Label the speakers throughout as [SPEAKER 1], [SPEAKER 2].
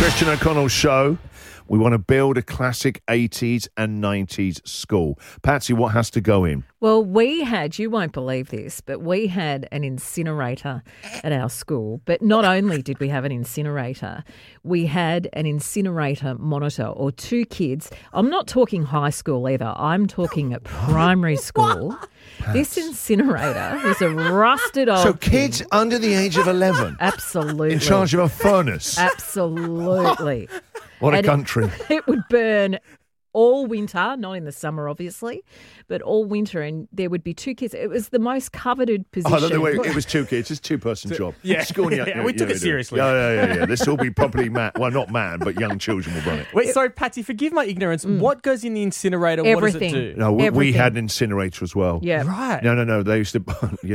[SPEAKER 1] Christian O'Connell Show. We want to build a classic 80s and 90s school. Patsy, what has to go in?
[SPEAKER 2] Well, we had, you won't believe this, but we had an incinerator at our school. But not only did we have an incinerator, we had an incinerator monitor or two kids. I'm not talking high school either. I'm talking at primary school. This incinerator was a rusted old
[SPEAKER 1] So kids
[SPEAKER 2] thing.
[SPEAKER 1] under the age of 11?
[SPEAKER 2] Absolutely.
[SPEAKER 1] In charge of a furnace?
[SPEAKER 2] Absolutely.
[SPEAKER 1] What a
[SPEAKER 2] And
[SPEAKER 1] country.
[SPEAKER 2] It would burn all winter, not in the summer, obviously, but all winter, and there would be two kids. It was the most coveted position.
[SPEAKER 1] Oh, no, it was two kids. It's a two-person job.
[SPEAKER 3] Yeah.
[SPEAKER 1] School,
[SPEAKER 3] Yeah, we took it seriously.
[SPEAKER 1] Yeah. This will be properly well, not man, but young children will run it.
[SPEAKER 3] Wait, sorry, Patsy, forgive my ignorance. What goes in the incinerator?
[SPEAKER 2] Everything.
[SPEAKER 3] What does it do?
[SPEAKER 1] No, we
[SPEAKER 2] Everything.
[SPEAKER 1] had an incinerator as well.
[SPEAKER 2] Yeah.
[SPEAKER 3] Right.
[SPEAKER 1] No. They used to,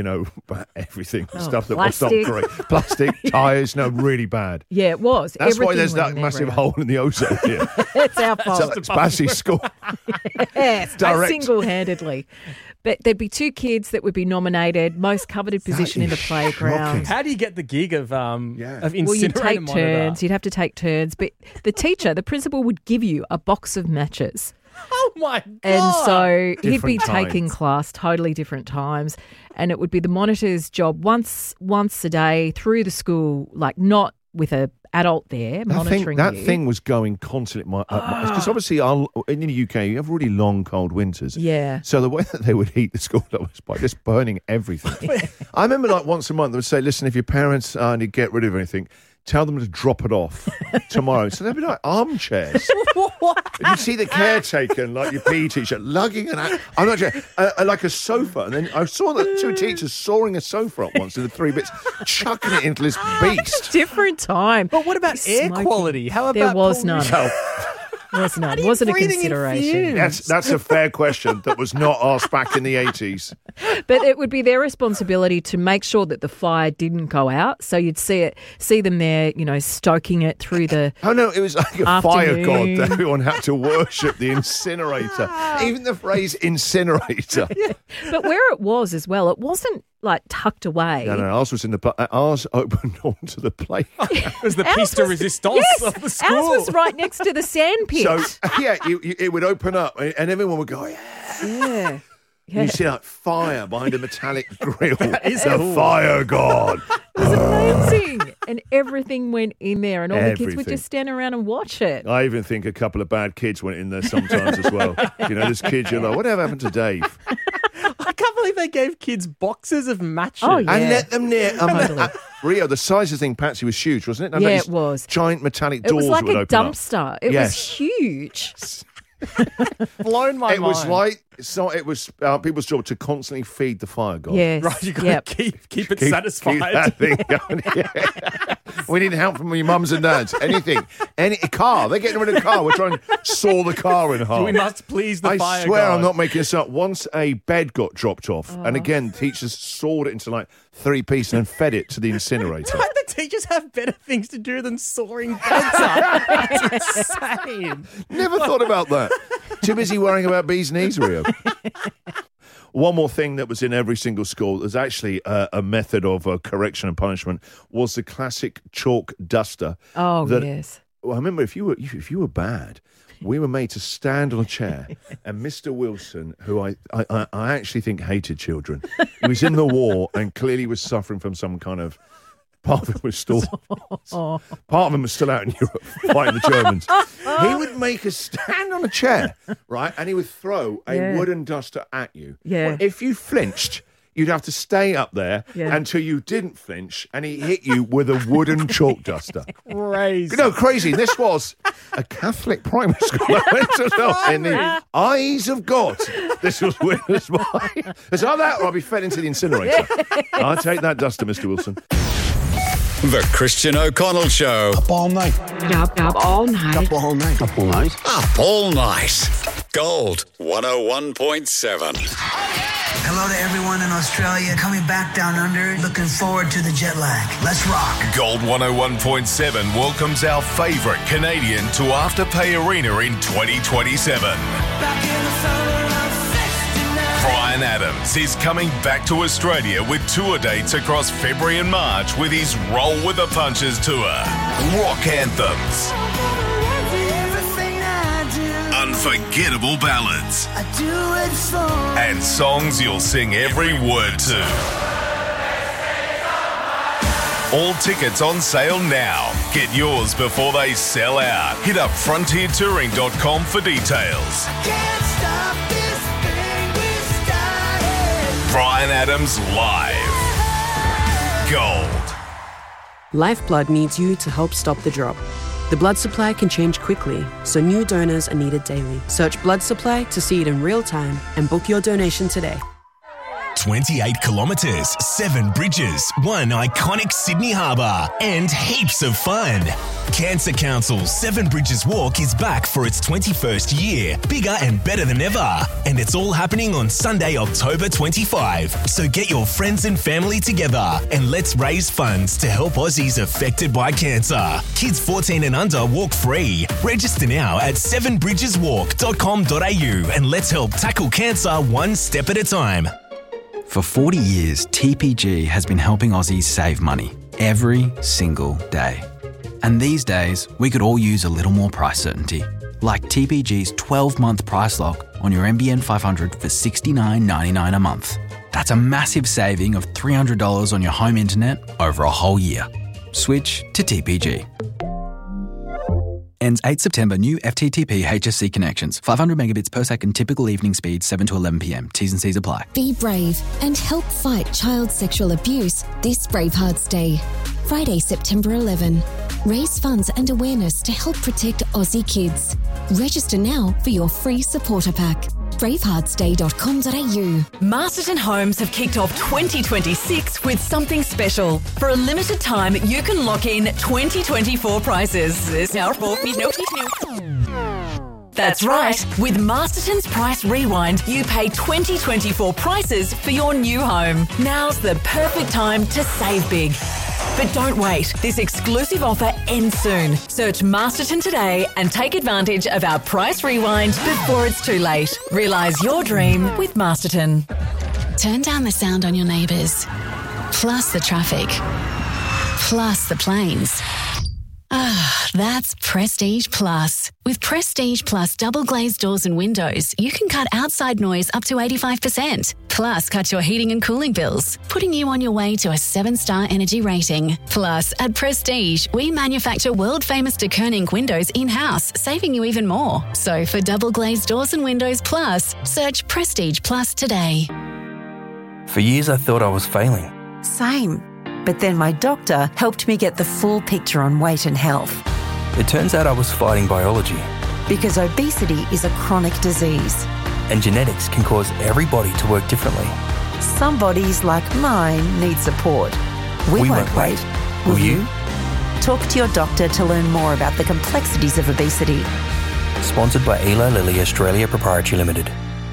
[SPEAKER 1] everything. Stuff that was
[SPEAKER 2] plastic.
[SPEAKER 1] not great. Plastic, tyres, really bad.
[SPEAKER 2] Yeah, it was.
[SPEAKER 1] That's why
[SPEAKER 2] Everything
[SPEAKER 1] there's
[SPEAKER 2] went
[SPEAKER 1] that
[SPEAKER 2] in
[SPEAKER 1] massive
[SPEAKER 2] there,
[SPEAKER 1] hole in the ozone here.
[SPEAKER 2] It's our fault.
[SPEAKER 1] It's Bassie School.
[SPEAKER 2] Yes,
[SPEAKER 1] direct.
[SPEAKER 2] Single-handedly. But there'd be two kids that would be nominated, most coveted position in the
[SPEAKER 1] is
[SPEAKER 2] playground.
[SPEAKER 1] shocking.
[SPEAKER 3] How do you get the gig of incinerator
[SPEAKER 2] Well, you'd take
[SPEAKER 3] monitor?
[SPEAKER 2] turns. You'd have to take turns. But the teacher, the principal, would give you a box of matches.
[SPEAKER 3] Oh, my God.
[SPEAKER 2] And so he'd be
[SPEAKER 1] Different
[SPEAKER 2] taking
[SPEAKER 1] times.
[SPEAKER 2] class totally different times. And it would be the monitor's job once a day through the school, like not with a adult there monitoring
[SPEAKER 1] That
[SPEAKER 2] you.
[SPEAKER 1] thing was going constantly. Because obviously in the UK, you have really long, cold winters.
[SPEAKER 2] Yeah.
[SPEAKER 1] So the way that they would heat the school up was by just burning everything. I remember once a month they would say, listen, if your parents need to get rid of anything, tell them to drop it off tomorrow. So they'd be like armchairs. And you'd see the caretaker, like your PE teacher, lugging I'm not joking, like a sofa. And then I saw the two teachers sawing a sofa up once in the three bits, chucking it into this beast.
[SPEAKER 2] Different time.
[SPEAKER 3] But what about air
[SPEAKER 2] Smoking.
[SPEAKER 3] quality? How about
[SPEAKER 2] There was
[SPEAKER 3] pollution?
[SPEAKER 2] none. Was none. Wasn't a
[SPEAKER 3] breathing in
[SPEAKER 2] consideration.
[SPEAKER 3] fumes?
[SPEAKER 1] That's a fair question that was not asked back in the 80s.
[SPEAKER 2] But it would be their responsibility to make sure that the fire didn't go out. So you'd see them there, stoking it through the.
[SPEAKER 1] Oh no, it was like a fire god
[SPEAKER 2] Afternoon.
[SPEAKER 1] that everyone had to worship the incinerator. Even the phrase incinerator.
[SPEAKER 2] But where it was as well, it wasn't like tucked away.
[SPEAKER 1] No, ours was ours opened onto the playground.
[SPEAKER 3] It was the
[SPEAKER 2] Ours
[SPEAKER 3] piece de
[SPEAKER 2] was-
[SPEAKER 3] resistance
[SPEAKER 2] yes,
[SPEAKER 3] of the school.
[SPEAKER 2] Ours was right next to the sand pit.
[SPEAKER 1] So it would open up and everyone would go, yeah.
[SPEAKER 2] yeah.
[SPEAKER 1] And you see like fire behind a metallic grill.
[SPEAKER 3] is
[SPEAKER 1] the
[SPEAKER 3] cool.
[SPEAKER 1] fire god.
[SPEAKER 2] It was amazing. And everything went in there and all the kids would
[SPEAKER 1] Everything.
[SPEAKER 2] just stand around and watch it.
[SPEAKER 1] I even think a couple of bad kids went in there sometimes as well. There's kids you're like, whatever happened to Dave?
[SPEAKER 3] I can't believe they gave kids boxes of matches.
[SPEAKER 2] Oh, yeah.
[SPEAKER 1] And let them near.
[SPEAKER 2] Totally.
[SPEAKER 1] Rio, the size of the thing, Patsy, was huge, wasn't it?
[SPEAKER 2] Yeah,
[SPEAKER 1] these
[SPEAKER 2] it was.
[SPEAKER 1] Giant metallic
[SPEAKER 2] It
[SPEAKER 1] doors
[SPEAKER 2] was like
[SPEAKER 1] would
[SPEAKER 2] a
[SPEAKER 1] open up.
[SPEAKER 2] dumpster. It
[SPEAKER 1] Yes.
[SPEAKER 2] was huge.
[SPEAKER 3] Blown my
[SPEAKER 1] It
[SPEAKER 3] mind.
[SPEAKER 1] was like it was people's job to constantly feed the fire god.
[SPEAKER 2] Yes.
[SPEAKER 3] Right, you got
[SPEAKER 2] Yep.
[SPEAKER 3] to keep it
[SPEAKER 1] Keep
[SPEAKER 3] satisfied.
[SPEAKER 1] that thing going. Yeah. We need help from your mums and dads. Anything. Any car. They're getting rid of the car. We're trying to saw the car in half.
[SPEAKER 3] We must please the
[SPEAKER 1] I
[SPEAKER 3] fire
[SPEAKER 1] swear
[SPEAKER 3] god.
[SPEAKER 1] I'm not making this up. Once a bed got dropped off, and again, teachers sawed it into like 3 pieces and fed it to the incinerator.
[SPEAKER 3] Don't the teachers have better things to do than sawing beds up? That's insane.
[SPEAKER 1] Never thought about that. Too busy worrying about bees' knees, Rio. One more thing that was in every single school, there's actually a method of correction and punishment, was the classic chalk duster.
[SPEAKER 2] Oh,
[SPEAKER 1] that-
[SPEAKER 2] yes.
[SPEAKER 1] Well, I remember if you were bad, we were made to stand on a chair, and Mr. Wilson, who I actually think hated children, he was in the war and clearly was suffering from some kind of. Part of him was still, part of him was still out in Europe fighting the Germans. He would make us stand on a chair, right, and he would throw a
[SPEAKER 2] Yeah.
[SPEAKER 1] wooden duster at you.
[SPEAKER 2] Yeah.
[SPEAKER 1] Well, if you flinched, you'd have to stay up there
[SPEAKER 2] Yeah.
[SPEAKER 1] until you didn't flinch, and he hit you with a wooden chalk duster.
[SPEAKER 3] Crazy.
[SPEAKER 1] No, crazy. This was a Catholic primary school. I went to myself in the eyes of God. This was witnessed by. It's like that, or I'll be fed into the incinerator. I'll take that duster, Mr. Wilson.
[SPEAKER 4] The Christian O'Connell Show.
[SPEAKER 5] Up all night.
[SPEAKER 6] Up all night.
[SPEAKER 5] Up all night. Up all night.
[SPEAKER 4] Up all night. Gold 101.7.
[SPEAKER 7] Hello to everyone in Australia coming back down under. Looking forward to the jet lag. Let's rock.
[SPEAKER 8] Gold 101.7 welcomes our favourite Canadian to Afterpay Arena in 2027. Bryan Adams is coming back to Australia with tour dates across February and March with his Roll with the Punches tour. rock anthems, unforgettable ballads, and songs you'll sing every word to. All tickets on sale now. Get yours before they sell out. Hit up frontiertouring.com for details. Bryan Adams live. Gold.
[SPEAKER 5] Lifeblood needs you to help stop the drop. The blood supply can change quickly, so new donors are needed daily. Search blood supply to see it in real time and book your donation today.
[SPEAKER 6] 28 kilometres, 7 bridges, one iconic Sydney harbour, and heaps of fun. Cancer Council's 7 Bridges Walk is back for its 21st year, bigger and better than ever. And it's all happening on Sunday, October 25. So get your friends and family together and let's raise funds to help Aussies affected by cancer. Kids 14 and under walk free. Register now at 7bridgeswalk.com.au and let's help tackle cancer one step at a time.
[SPEAKER 9] For 40 years, TPG has been helping Aussies save money every single day. And these days, we could all use a little more price certainty, like TPG's 12-month price lock on your NBN 500 for $69.99 a month. That's a massive saving of $300 on your home internet over a whole year. Switch to TPG. Ends 8 September. New FTTP HSC connections. 500 megabits per second. Typical evening speed 7 to 11 p.m. T's and C's apply.
[SPEAKER 10] Be brave and help fight child sexual abuse this Bravehearts Day. Friday, September 11. Raise funds and awareness to help protect Aussie kids. Register now for your free supporter pack. braveheartsday.com.au.
[SPEAKER 11] Masterton Homes have kicked off 2026 with something special. For a limited time, you can lock in 2024 prices. That's right. With Masterton's Price Rewind, you pay 2024 prices for your new home. Now's the perfect time to save big. But don't wait. This exclusive offer ends soon. Search Masterton today and take advantage of our Price Rewind before it's too late. Realise your dream with Masterton.
[SPEAKER 12] Turn down the sound on your neighbours, plus the traffic, plus the planes. Ah, that's Prestige Plus. With Prestige Plus double glazed doors and windows, you can cut outside noise up to 85%. Plus, cut your heating and cooling bills, putting you on your way to a 7-star energy rating. Plus, at Prestige, we manufacture world-famous de Koning windows in-house, saving you even more. So for double glazed doors and windows plus, search Prestige Plus today.
[SPEAKER 13] For years, I thought I was failing.
[SPEAKER 14] Same. But then my doctor helped me get the full picture on weight and health.
[SPEAKER 13] It turns out I was fighting biology.
[SPEAKER 14] Because obesity is a chronic disease.
[SPEAKER 13] And genetics can cause every body to work differently.
[SPEAKER 14] Some bodies, like mine, need support. We won't wait. Will you? Talk to your doctor to learn more about the complexities of obesity.
[SPEAKER 13] Sponsored by Eli Lilly Australia Proprietary Limited.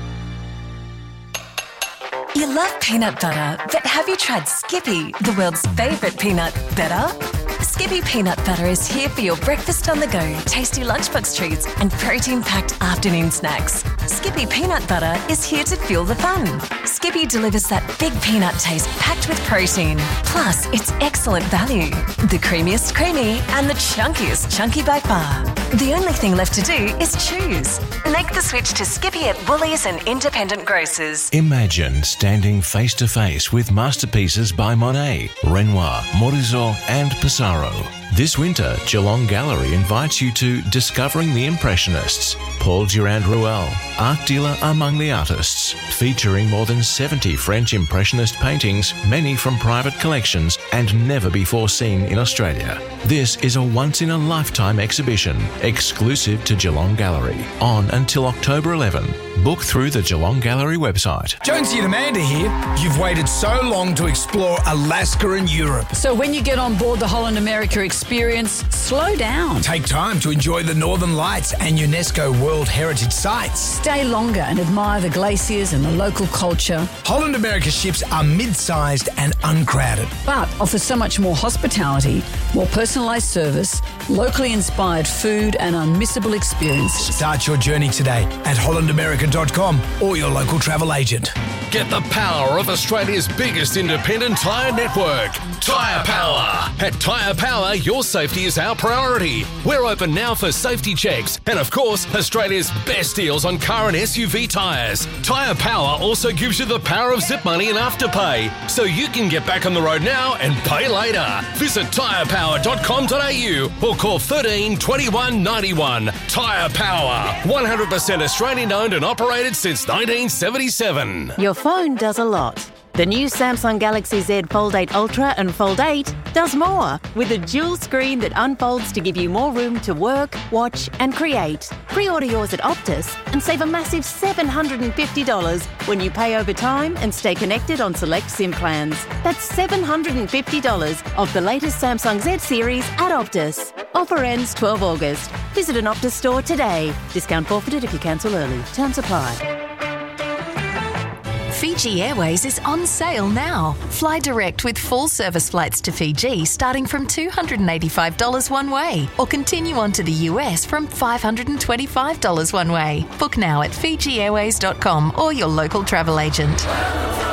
[SPEAKER 11] You love peanut butter, but have you tried Skippy, the world's favourite peanut butter? Skippy peanut butter is here for your breakfast on the go, tasty lunchbox treats and protein-packed afternoon snacks. Skippy peanut butter is here to fuel the fun. Skippy delivers that big peanut taste packed with protein. Plus, it's excellent value. The creamiest creamy and the chunkiest chunky by far. The only thing left to do is choose. Make the switch to Skippy at Woolies and independent grocers.
[SPEAKER 15] Imagine standing face to face with masterpieces by Monet, Renoir, Morizot and Pissarro. This winter, Geelong Gallery invites you to Discovering the Impressionists, Paul Durand-Ruel, art dealer among the artists, featuring more than 70 French Impressionist paintings, many from private collections and never before seen in Australia. This is a once-in-a-lifetime exhibition, exclusive to Geelong Gallery, on until October 11. Book through the Geelong Gallery website.
[SPEAKER 16] Jonesy and Amanda here. You've waited so long to explore Alaska and Europe.
[SPEAKER 17] So when you get on board the Holland America experience, slow down.
[SPEAKER 16] Take time to enjoy the Northern Lights and UNESCO World Heritage Sites.
[SPEAKER 17] Stay longer and admire the glaciers and the local culture.
[SPEAKER 16] Holland America ships are mid-sized and uncrowded,
[SPEAKER 17] but offer so much more hospitality, more personalised service, locally inspired food and unmissable experience.
[SPEAKER 16] Start your journey today at hollandamerica.com or your local travel agent.
[SPEAKER 8] Get the power of Australia's biggest independent tyre network, Tyre Power. At Tyre Power, you're
[SPEAKER 18] your safety is our priority. We're open now for safety checks and, of course, Australia's best deals on car and SUV tyres. Tyre Power also gives you the power of zip money and afterpay, so you can get back on the road now and pay later. Visit tyrepower.com.au or call 13 21 91. Tyre Power, 100% Australian owned and operated since 1977.
[SPEAKER 14] Your phone does a lot. The new Samsung Galaxy Z Fold 8 Ultra and Fold 8 does more, with a dual screen that unfolds to give you more room to work, watch and create. Pre-order yours at Optus and save a massive $750 when you pay over time and stay connected on select SIM plans. That's $750 off the latest Samsung Z series at Optus. Offer ends 12 August. Visit an Optus store today. Discount forfeited if you cancel early. Terms apply.
[SPEAKER 11] Fiji Airways is on sale now. Fly direct with full service flights to Fiji starting from $285 one way, or continue on to the US from $525 one way. Book now at FijiAirways.com or your local travel agent.